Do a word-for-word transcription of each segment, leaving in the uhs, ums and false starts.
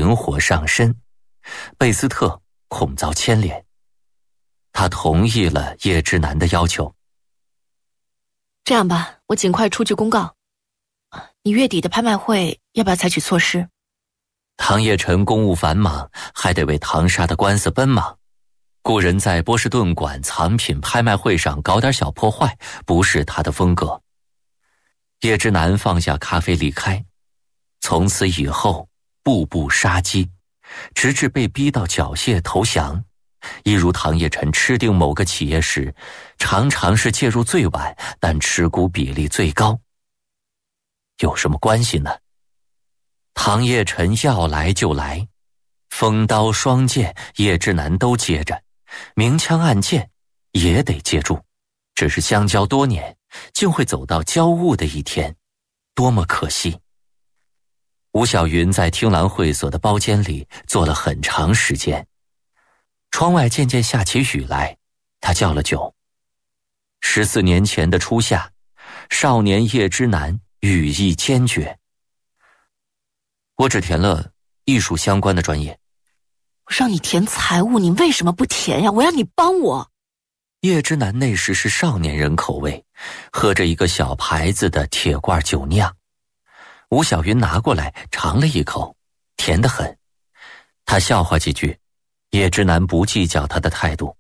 引火上身，贝斯特恐遭牵连，他同意了叶之南的要求。 这样吧，我尽快出具公告。你月底的拍卖会要不要采取措施？ 唐叶晨公务繁忙，还得为唐莎的官司奔忙。雇人在波士顿馆藏品拍卖会上搞点小破坏，不是他的风格。叶之南放下咖啡离开，从此以后步步杀机，直至被逼到缴械投降。一如唐叶晨吃定某个企业时，常常是介入最晚，但持股比例最高。有什么关系呢？唐叶晨要来就来，锋刀双剑叶之南都接着，明枪暗箭也得接住。只是相交多年，竟会走到交恶的一天，多么可惜。吴小云在听兰会所的包间里坐了很长时间，窗外渐渐下起雨来，他叫了酒。十四年前的初夏，少年叶之南语意坚决。我只填了艺术相关的专业。 我让你填财务，你为什么不填呀？我要你帮我。 叶之南那时是少年人口味，喝着一个小牌子的铁罐酒酿。吴小云拿过来尝了一口，甜得很。他笑话几句，叶之南不计较他的态度。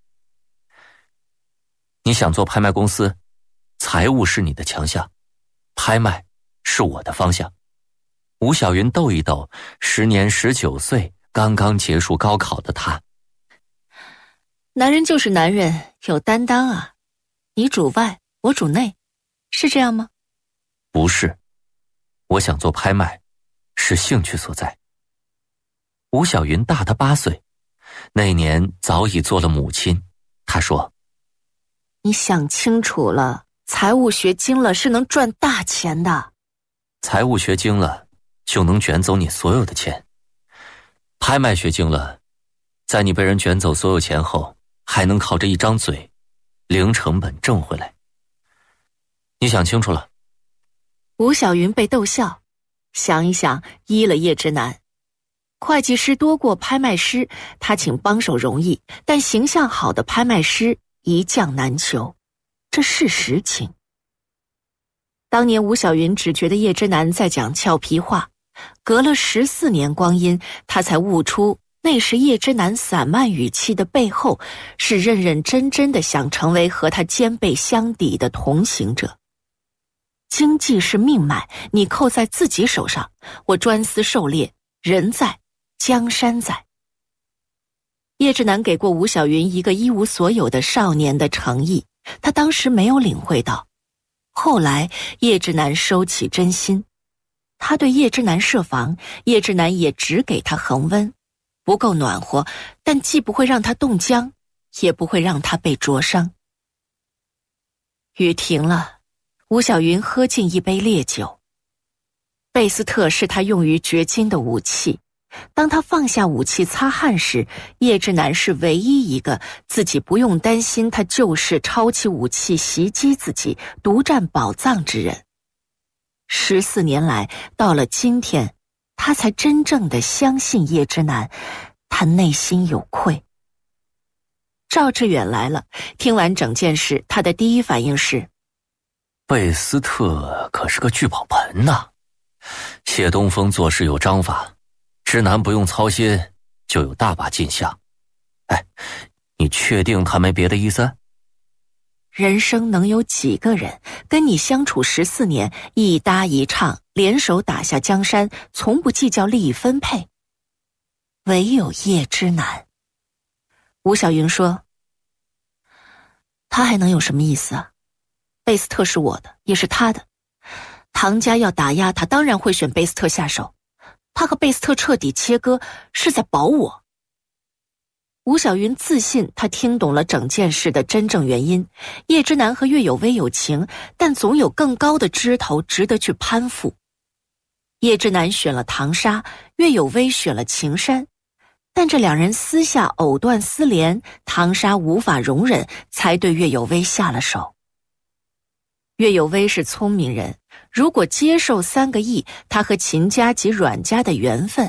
你想做拍卖公司，财务是你的强项，拍卖是我的方向。吴小云逗一逗时年十九岁刚刚结束高考的他。 男人就是男人，有担当啊。你主外，我主内，是这样吗？ 不是，我想做拍卖，是兴趣所在。吴小云大他八岁，那年早已做了母亲。她说： 你想清楚了，财务学精了是能赚大钱的。 财务学精了，就能卷走你所有的钱。拍卖学精了，在你被人卷走所有钱后，还能靠着一张嘴，零成本挣回来。你想清楚了？ 吴小云被逗笑，想一想，依了叶之南。会计师多过拍卖师，他请帮手容易，但形象好的拍卖师一将难求，这是实情。当年吴小云只觉得叶之南在讲俏皮话，隔了十四年光阴，他才悟出那时叶之南散漫语气的背后，是认认真真的想成为和他肩背相抵的同行者。经济是命脉，你扣在自己手上，我专司狩猎，人在，江山在。叶之南给过吴小云一个一无所有的少年的诚意，他当时没有领会到。后来叶之南收起真心，他对叶之南设防，叶之南也只给他恒温，不够暖和，但既不会让他冻僵，也不会让他被灼伤。雨停了，吴小云喝进一杯烈酒。贝斯特是他用于掘金的武器，当他放下武器擦汗时，叶之南是唯一一个自己不用担心他就是抄起武器袭击自己，独占宝藏之人。十四年来，到了今天，他才真正的相信叶之南，他内心有愧。赵志远来了，听完整件事，他的第一反应是： 贝斯特可是个聚宝盆呐！谢东风做事有章法，之南不用操心，就有大把进项。哎，你确定他没别的意思？ 人生能有几个人跟你相处十四年，一搭一唱，联手打下江山，从不计较利益分配？唯有叶之南。吴小云说：他还能有什么意思啊？贝斯特是我的，也是他的。唐家要打压他，当然会选贝斯特下手。他和贝斯特彻底切割，是在保我。吴小云自信他听懂了整件事的真正原因。叶之南和岳有薇有情，但总有更高的枝头值得去攀附。叶之南选了唐莎，岳有薇选了情山，但这两人私下藕断丝连，唐莎无法容忍，才对岳有薇下了手。岳有薇是聪明人，如果接受三个亿，他和秦家及阮家的缘分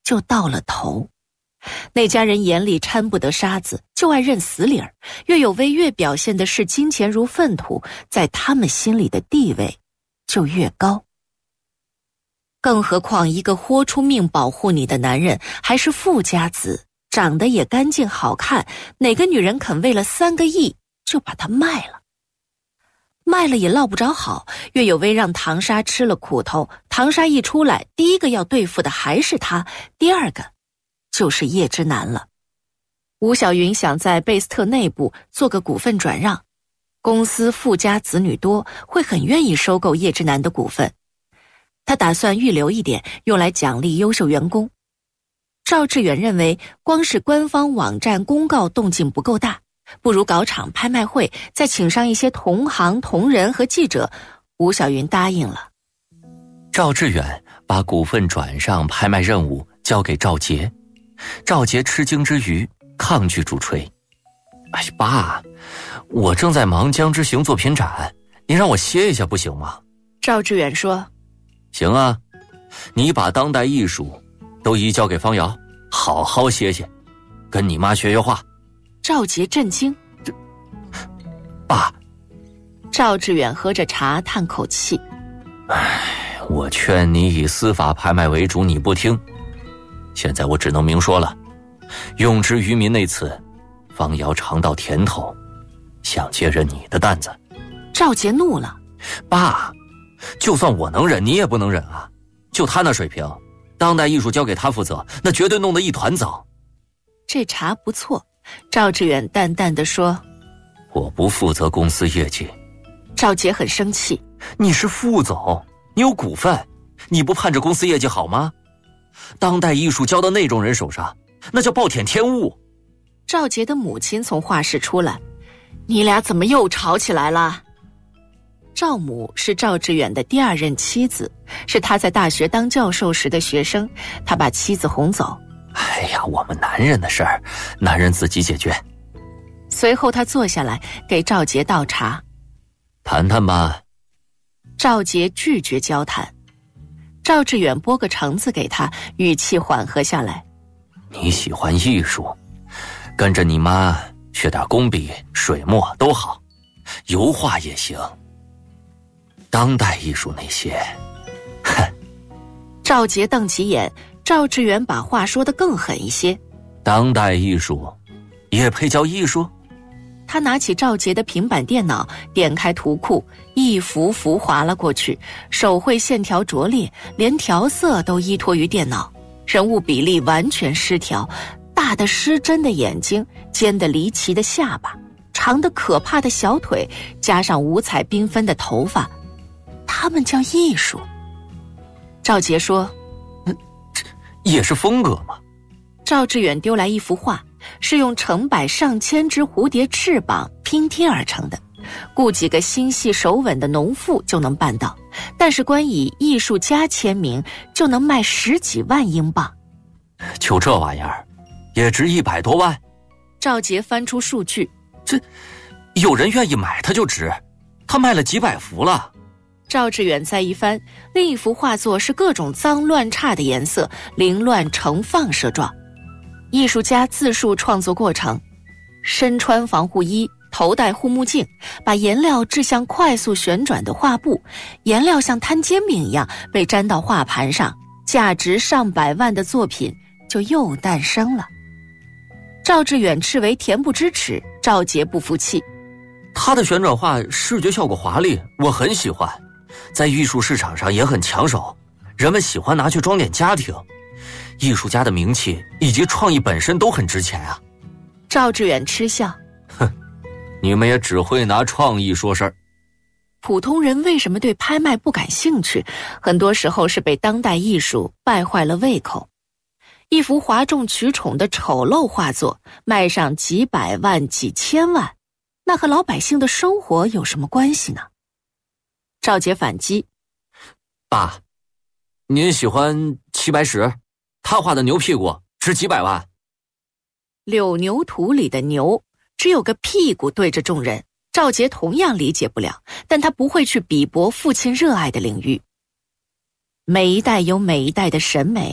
就到了头。那家人眼里掺不得沙子，就爱认死理儿，越有为越表现的视金钱如粪土，在他们心里的地位就越高。更何况一个豁出命保护你的男人还是富家子，长得也干净好看，哪个女人肯为了三个亿就把他卖了？卖了也落不着好，岳有为让唐莎吃了苦头，唐莎一出来，第一个要对付的还是他，第二个就是叶之南了。吴小云想在贝斯特内部做个股份转让，公司富家子女多，会很愿意收购叶之南的股份。他打算预留一点，用来奖励优秀员工。赵志远认为，光是官方网站公告动静不够大，不如搞场拍卖会，再请上一些同行同仁和记者。吴小云答应了。 赵志远把股份转让拍卖任务交给赵杰，赵杰吃惊之余抗拒主锤：“哎，爸，我正在忙江之行作品展，你让我歇一下不行吗？” 赵志远说：“ 行啊，你把当代艺术都移交给方瑶，好好歇歇，跟你妈学学画。” 赵杰震惊：“ 这，爸。” 赵志远喝着茶叹口气：“ 唉，我劝你以司法拍卖为主，你不听。现在我只能明说了，用之于民那次，方瑶尝到甜头，想接任你的担子。” 赵杰怒了：“ 爸，就算我能忍，你也不能忍啊！就他那水平，当代艺术交给他负责，那绝对弄得一团糟。” 这茶不错。赵志远淡淡地说：“ 我不负责公司业绩。” 赵杰很生气：“ 你是副总，你有股份，你不盼着公司业绩好吗？当代艺术交到那种人手上，那叫暴殄天物。” 赵杰的母亲从画室出来：“你俩怎么又吵起来了？”赵母是赵志远的第二任妻子，是他在大学当教授时的学生，他把妻子哄走：“ 哎呀，我们男人的事儿，男人自己解决。” 随后他坐下来给赵杰倒茶：“ 谈谈吧。” 赵杰拒绝交谈。赵志远拨个橙子给他，语气缓和下来：“ 你喜欢艺术，跟着你妈学点工笔、水墨都好，油画也行。当代艺术那些，哼。” 赵杰瞪起眼，赵志远把话说得更狠一些：“ 当代艺术也配叫艺术？” 他拿起赵杰的平板电脑，点开图库，一幅幅划了过去，手绘线条拙劣，连调色都依托于电脑，人物比例完全失调，大的失真的眼睛，尖的离奇的下巴，长的可怕的小腿，加上五彩缤纷的头发，他们叫艺术。赵杰说：“ 嗯，这也是风格嘛。” 赵志远丢来一幅画，是用成百上千只蝴蝶翅膀拼贴而成的，雇几个心细手稳的农妇就能办到，但是光以艺术家签名就能卖十几万英镑。 就这玩意儿，也值一百多万。 赵杰翻出数据：“ 这有人愿意买它就值，他卖了几百幅了。” 赵志远再一翻，另一幅画作是各种脏乱差的颜色，凌乱成放射状。艺术家自述创作过程：身穿防护衣，头戴护目镜，把颜料掷向快速旋转的画布，颜料像摊煎饼一样被粘到画盘上，价值上百万的作品就又诞生了。赵志远斥为恬不知耻，赵杰不服气：“ 他的旋转画视觉效果华丽，我很喜欢，在艺术市场上也很抢手，人们喜欢拿去装点家庭。艺术家的名气以及创意本身都很值钱啊。” 赵志远嗤笑：“ 哼，你们也只会拿创意说事儿。” 普通人为什么对拍卖不感兴趣？很多时候是被当代艺术败坏了胃口。一幅哗众取宠的丑陋画作卖上几百万、几千万，那和老百姓的生活有什么关系呢？赵杰反击：“ 爸，您喜欢齐白石？他画的牛屁股值几百万。” 柳牛图里的牛只有个屁股对着众人，赵杰同样理解不了，但他不会去比驳父亲热爱的领域。每一代有每一代的审美，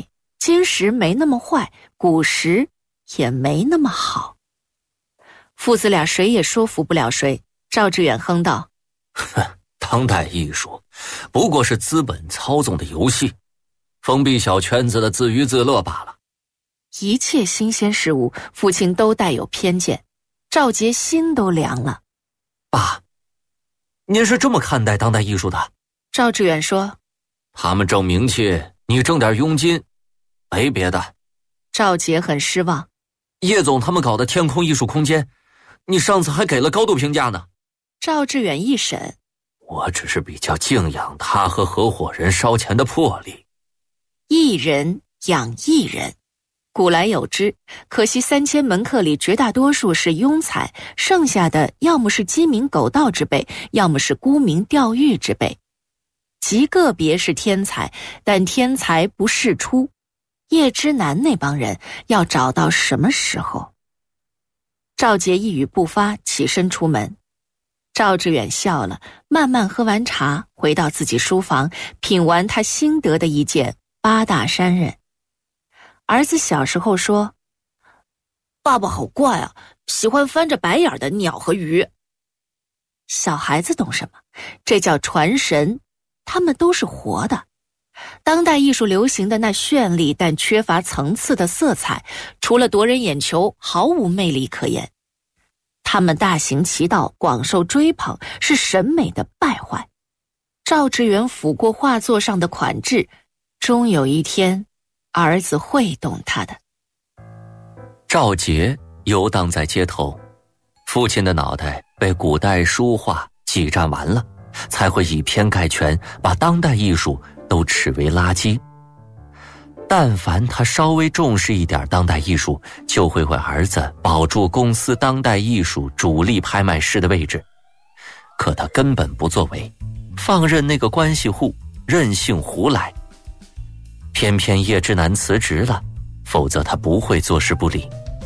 今时没那么坏，古时也没那么好。父子俩谁也说服不了谁。赵志远哼道： 哼，当代艺术不过是资本操纵的游戏，封闭小圈子的自娱自乐罢了。 一切新鲜事物，父亲都带有偏见。赵杰心都凉了。 爸，您是这么看待当代艺术的？ 赵志远说： 他们挣名气，你挣点佣金，没别的。 赵杰很失望。 叶总他们搞的天空艺术空间，你上次还给了高度评价呢。 赵志远一审： 我只是比较敬仰他和合伙人烧钱的魄力。 一人养一人，古来有之，可惜三千门客里绝大多数是庸才，剩下的要么是鸡鸣狗盗之辈，要么是沽名钓誉之辈。极个别是天才，但天才不世出。叶之南那帮人要找到什么时候？赵杰一语不发，起身出门。赵志远笑了，慢慢喝完茶，回到自己书房，品完他新得的一件八大山人。儿子小时候说：爸爸好怪啊，喜欢翻着白眼的鸟和鱼。小孩子懂什么？这叫传神，他们都是活的。当代艺术流行的那绚丽但缺乏层次的色彩，除了夺人眼球，毫无魅力可言。他们大行其道，广受追捧，是审美的败坏。赵志远抚过画作上的款制，终有一天儿子会懂他的。 赵杰游荡在街头，父亲的脑袋被古代书画挤占完了，才会以偏概全，把当代艺术都斥为垃圾。但凡他稍微重视一点当代艺术，就会为儿子保住公司当代艺术主力拍卖师的位置。可他根本不作为，放任那个关系户任性胡来。偏偏叶之南辞职了，否则他不会坐视不理。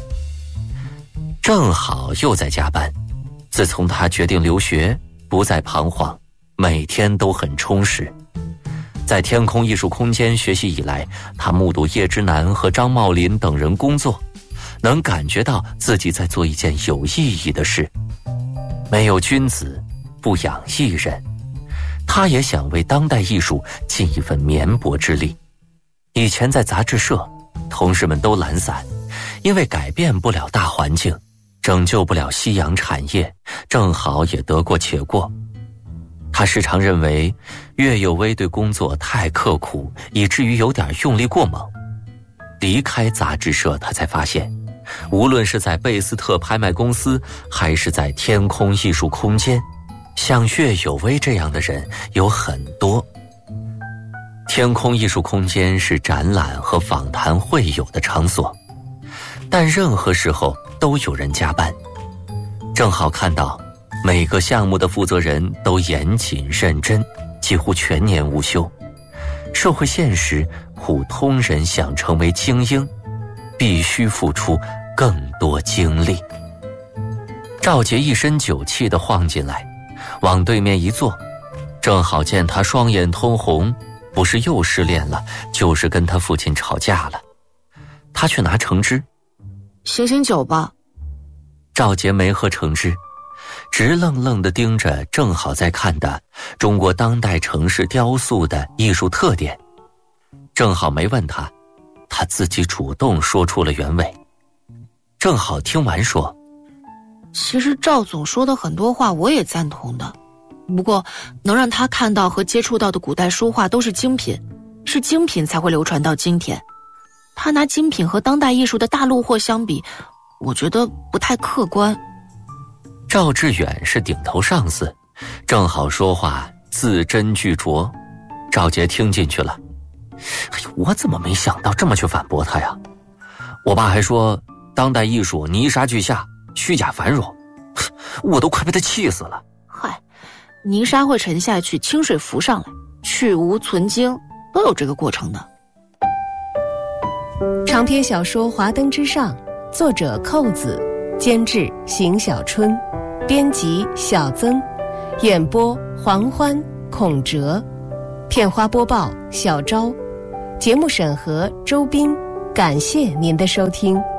正好又在加班，自从他决定留学，不再彷徨，每天都很充实。在天空艺术空间学习以来，他目睹叶之南和张茂林等人工作，能感觉到自己在做一件有意义的事。没有君子，不养艺人。他也想为当代艺术尽一份绵薄之力。以前在杂志社，同事们都懒散，因为改变不了大环境，拯救不了夕阳产业，正好也得过且过。他时常认为岳有为对工作太刻苦，以至于有点用力过猛。离开杂志社，他才发现无论是在贝斯特拍卖公司，还是在天空艺术空间，像岳有为这样的人有很多。天空艺术空间是展览和访谈会有的场所，但任何时候都有人加班。正好看到每个项目的负责人都严谨认真，几乎全年无休。社会现实，普通人想成为精英，必须付出更多精力。赵杰一身酒气地晃进来，往对面一坐，正好见他双眼通红，不是又失恋了，就是跟他父亲吵架了。他去拿橙汁。 醒醒酒吧。 赵杰没喝橙汁，直愣愣地盯着正好在看的中国当代城市雕塑的艺术特点。正好没问他，他自己主动说出了原委。正好听完说， 其实赵总说的很多话我也赞同的，不过能让他看到和接触到的古代书画都是精品，是精品才会流传到今天。他拿精品和当代艺术的大陆货相比，我觉得不太客观。 赵志远是顶头上司，正好说话字斟句酌，赵杰听进去了。哎呦，我怎么没想到这么去反驳他呀？我爸还说当代艺术泥沙俱下，虚假繁荣，我都快被他气死了。 嗨，泥沙会沉下去，清水浮上来，去无存精，都有这个过程的。 长篇小说《华灯之上》，作者寇子，监制邢小春，编辑小曾，演播黄欢、孔哲，片花播报小昭， 节目审核周斌，感谢您的收听。